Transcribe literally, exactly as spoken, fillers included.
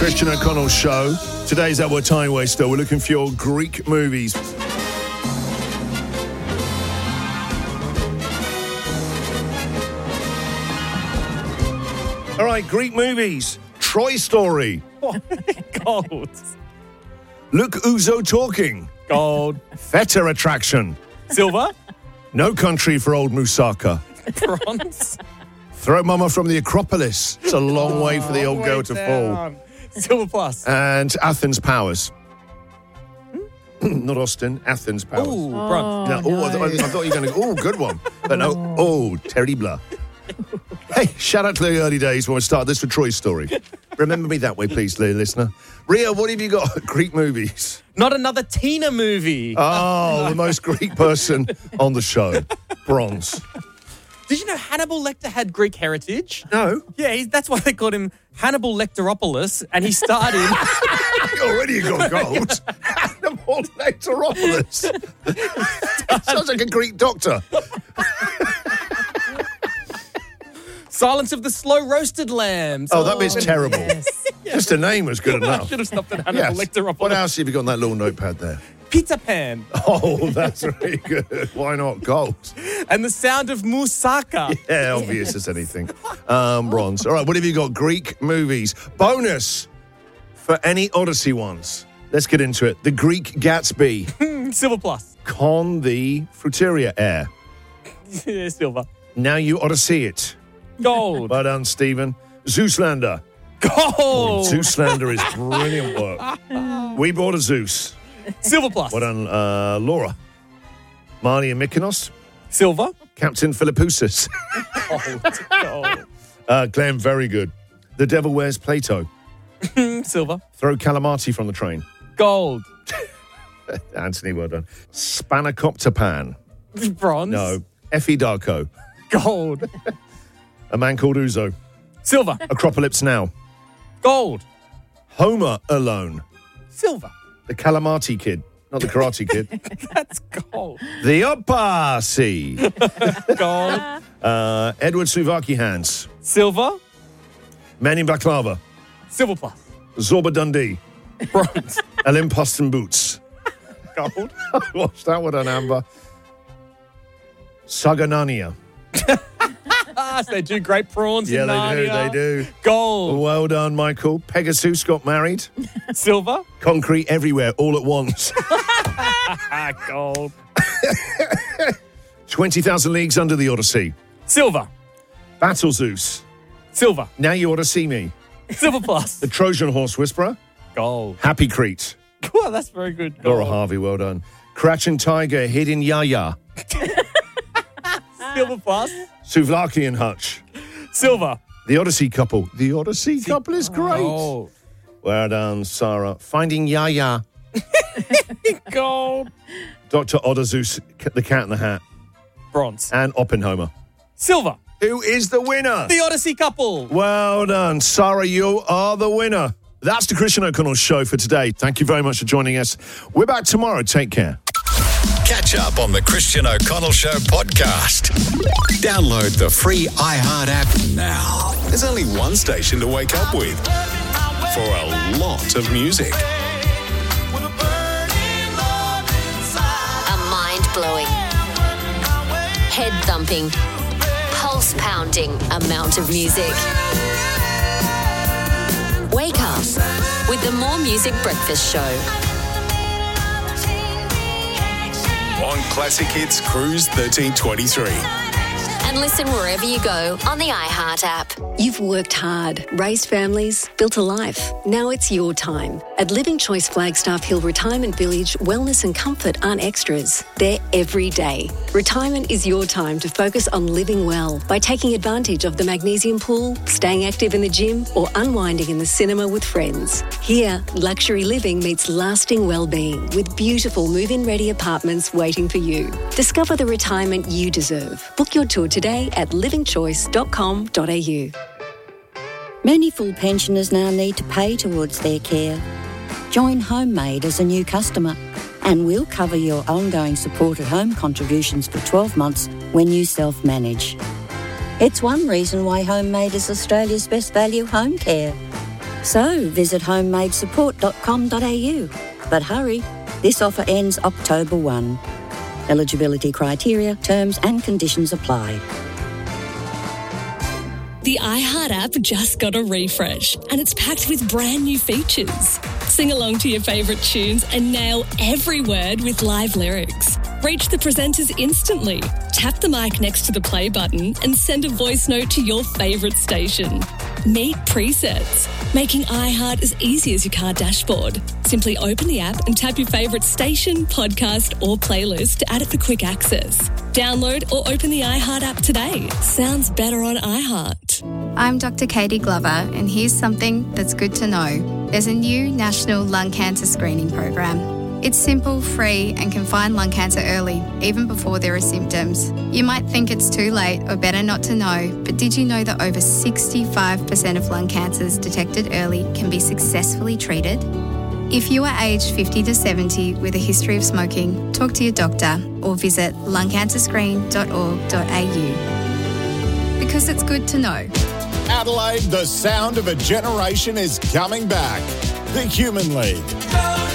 Christian O'Connell Show. Today's our time waster. We're looking for your Greek movies. All right, Greek movies. Troy Story. Gold. Look Uzo Talking. Gold. Feta Attraction. Silver. No Country for Old Moussaka. Bronze. Throw Mama from the Acropolis. It's a long way for the old Way girl to fall. down. Silver plus. And Athens Powers. Not Austin, Athens Powers. Ooh, bronze. No, oh, I, th- I thought you were going to. Oh, good one. But no. Oh, terrible. Hey, shout out to the early days when we started this with Troy's Story. Remember me that way, please, dear listener. Ria, what have you got? Greek movies. Not another Tina movie. Oh, the most Greek person on the show. Bronze. Did you know Hannibal Lecter had Greek heritage? No. Yeah, he, that's why they called him Hannibal Lecteropoulos, and he started... Already got gold. Hannibal Lecteropoulos. Sounds like a Greek doctor. Silence of the Slow Roasted Lambs. Oh, that bit's terrible. Yes. Just the name was good I enough. should have stopped at Hannibal Yes. Lecteropoulos. What else have you got on that little notepad there? Peter Pan. Oh, that's really good. Why not gold? And The Sound of Moussaka. Yeah, obvious as anything. Um, bronze. All right, what have you got? Greek movies. Bonus for any Odyssey ones. Let's get into it. The Greek Gatsby. Silver plus. Con the Fruteria Air. Yeah, silver. Now you ought to see it. Gold. Well done, Stephen. Zeuslander. Gold. Zeuslander is brilliant work. We bought a Zeus. Silver plus. Well done, uh, Laura. Marnie and Mykonos. Silver. Captain Philippoussis. Gold. Gold. uh, Glenn, very good. The Devil Wears Plato. Silver. Throw Calamati from the train. Gold. Anthony, well done. Spanakopter Bronze. No. Effie Darko. Gold. A Man Called Uzo. Silver. Acropolis Now. Gold. Homer Alone. Silver. The Calamati Kid. Not the Karate Kid. That's gold. The Opasi. Gold. uh, Edward Suvaki Hands. Silver. Man in Baklava. Silver plus. Zorba Dundee. Bronze. Olympus and Boots. Gold. Watch that one on Amber. Saganania. Ah, so they do great prawns Yeah, in they Narnia. do, they do. Gold. Well done, Michael. Pegasus got married. Silver. Concrete everywhere, all at once. Ah, gold. twenty thousand Leagues Under the Odyssey. Silver. Battle Zeus. Silver. Now You Ought to See Me. Silver plus. The Trojan Horse Whisperer. Gold. Happy Crete. Well, that's very good. Gold. Laura Harvey, well done. Crouching Tiger, Hidden Yaya. Silver plus. Souvlaki and Hutch. Silver. The Odyssey Couple. The Odyssey Couple is great. Gold. Well done, Sarah. Finding Yaya. Gold. Doctor Odazus, The Cat in the Hat. Bronze. And Oppenheimer. Silver. Who is the winner? The Odyssey couple. Well done. Sarah, you are the winner. That's the Christian O'Connell Show for today. Thank you very much for joining us. We're back tomorrow. Take care. Catch up on the Christian O'Connell Show podcast. Download the free iHeart app now. There's only one station to wake up with for a lot of music. A mind-blowing, head-thumping, pulse-pounding amount of music. Wake up with the More Music Breakfast Show. On Classic Hits Cruise thirteen twenty-three. And listen wherever you go on the iHeart app. You've worked hard, raised families, built a life. Now it's your time. At Living Choice Flagstaff Hill Retirement Village, wellness and comfort aren't extras. They're every day. Retirement is your time to focus on living well by taking advantage of the magnesium pool, staying active in the gym, or unwinding in the cinema with friends. Here, luxury living meets lasting well-being with beautiful move-in ready apartments waiting for you. Discover the retirement you deserve. Book your tour today at living choice dot com dot a u. Many full pensioners now need to pay towards their care. Join Homemade as a new customer and we'll cover your ongoing support at home contributions for twelve months when you self-manage. It's one reason why Homemade is Australia's best value home care. So visit homemade support dot com dot a u. But hurry, this offer ends October first. Eligibility criteria, terms and conditions apply. The iHeart app just got a refresh and it's packed with brand new features. Sing along to your favourite tunes and nail every word with live lyrics. Reach the presenters instantly. Tap the mic next to the play button and send a voice note to your favourite station. Meet presets, making iHeart as easy as your car dashboard. Simply open the app and tap your favourite station, podcast or playlist to add it for quick access. Download or open the iHeart app today. Sounds better on iHeart. I'm Doctor Katie Glover, and here's something that's good to know. There's a new national lung cancer screening program. It's simple, free, and can find lung cancer early, even before there are symptoms. You might think it's too late or better not to know, but did you know that over sixty-five percent of lung cancers detected early can be successfully treated? If you are aged fifty to seventy with a history of smoking, talk to your doctor or visit lung cancer screen dot org dot a u. Because it's good to know. Adelaide, the sound of a generation is coming back. The Human League.